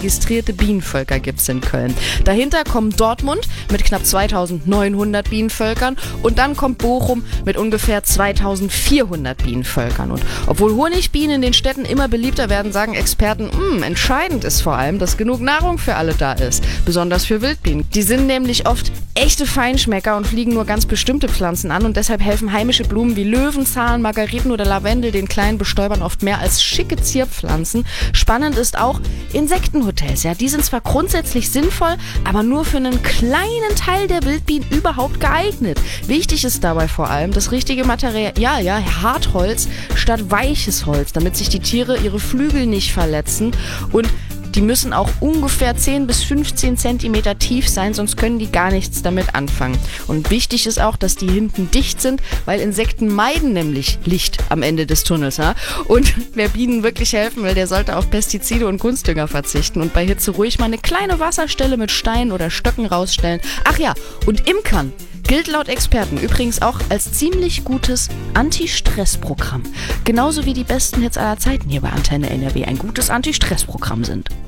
registrierte Bienenvölker gibt es in Köln. Dahinter kommen Dortmund mit knapp 2900 Bienenvölkern und dann kommt Bochum mit ungefähr 2400 Bienenvölkern. Und obwohl Honigbienen in den Städten immer beliebter werden, sagen Experten, entscheidend ist vor allem, dass genug Nahrung für alle da ist. Besonders für Wildbienen. Die sind nämlich oft echte Feinschmecker und fliegen nur ganz bestimmte Pflanzen an und deshalb helfen heimische Blumen wie Löwenzahn, Margeriten oder Lavendel den kleinen Bestäubern oft mehr als schicke Zierpflanzen. Spannend ist auch Insektenhotels. Ja, die sind zwar grundsätzlich sinnvoll, aber nur für einen kleinen Teil der Wildbienen überhaupt geeignet. Wichtig ist dabei vor allem das richtige Material, Hartholz statt weiches Holz, damit sich die Tiere ihre Flügel nicht verletzen und die müssen auch ungefähr 10 bis 15 Zentimeter tief sein, sonst können die gar nichts damit anfangen. Und wichtig ist auch, dass die hinten dicht sind, weil Insekten meiden nämlich Licht am Ende des Tunnels. Ja? Und wer Bienen wirklich helfen will, der sollte auf Pestizide und Kunstdünger verzichten und bei Hitze ruhig mal eine kleine Wasserstelle mit Steinen oder Stöcken rausstellen. Ach ja, und Imkern gilt laut Experten übrigens auch als ziemlich gutes Anti-Stress-Programm. Genauso wie die besten Hits aller Zeiten hier bei Antenne NRW ein gutes Anti-Stress-Programm sind.